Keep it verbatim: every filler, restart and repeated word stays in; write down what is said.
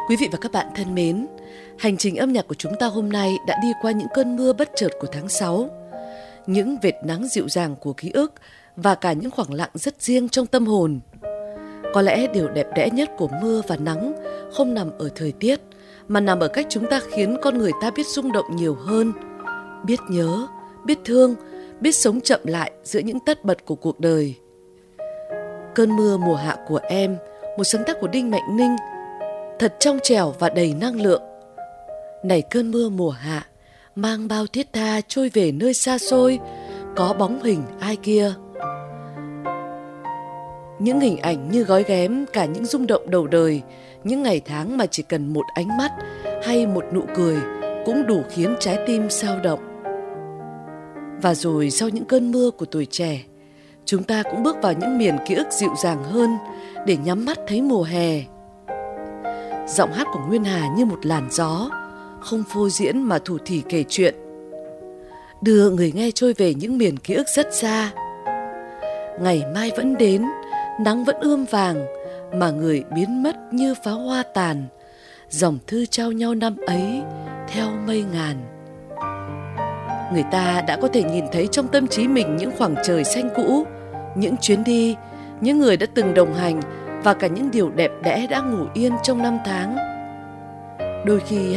Quý vị và các bạn thân mến, hành trình âm nhạc của chúng ta hôm nay đã đi qua những cơn mưa bất chợt của tháng sáu, những vệt nắng dịu dàng của ký ức và cả những khoảng lặng rất riêng trong tâm hồn. Có lẽ điều đẹp đẽ nhất của mưa và nắng không nằm ở thời tiết, mà nằm ở cách chúng ta khiến con người ta biết rung động nhiều hơn, biết nhớ, biết thương, biết sống chậm lại giữa những tất bật của cuộc đời. Cơn mưa mùa hạ của em, một sáng tác của Đinh Mạnh Ninh, thật trong trẻo và đầy năng lượng. Này cơn mưa mùa hạ, mang bao thiết tha trôi về nơi xa xôi, có bóng hình ai kia. Những hình ảnh như gói ghém cả những rung động đầu đời, những ngày tháng mà chỉ cần một ánh mắt hay một nụ cười cũng đủ khiến trái tim xao động. Và rồi sau những cơn mưa của tuổi trẻ, chúng ta cũng bước vào những miền ký ức dịu dàng hơn để nhắm mắt thấy mùa hè. Giọng hát của Nguyên Hà như một làn gió, không phô diễn mà thủ thỉ kể chuyện, đưa người nghe trôi về những miền ký ức rất xa. Ngày mai vẫn đến, nắng vẫn ươm vàng, mà người biến mất như pháo hoa tàn. Dòng thư trao nhau năm ấy theo mây ngàn. Người ta đã có thể nhìn thấy trong tâm trí mình những khoảng trời xanh cũ, những chuyến đi, những người đã từng đồng hành và cả những điều đẹp đẽ đã ngủ yên trong năm tháng. Đôi khi